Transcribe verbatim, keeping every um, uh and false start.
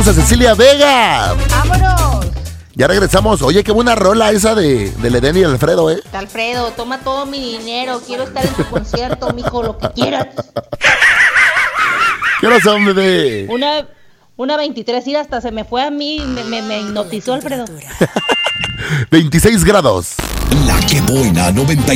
a Cecilia Vega. ¡Vámonos! Ya regresamos. Oye, qué buena rola esa de, de Eden y Alfredo, ¿eh? Alfredo, toma todo mi dinero. Quiero estar en tu concierto, mijo, lo que quieras. ¿Qué horas son, bebé? Una, una veintitrés, y hasta se me fue a mí, me, me, me hipnotizó Alfredo. veintiséis grados. La que buena noventa y